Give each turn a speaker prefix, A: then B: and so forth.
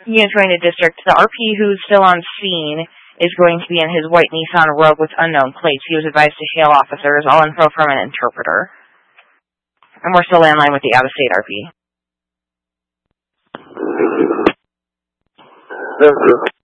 A: Units going to district. The RP who's still on scene is going to be in his white Nissan Rogue with unknown plates. He was advised to hail officers. All info from an interpreter. And we're still landline with the out-of-state RP.
B: Thank you.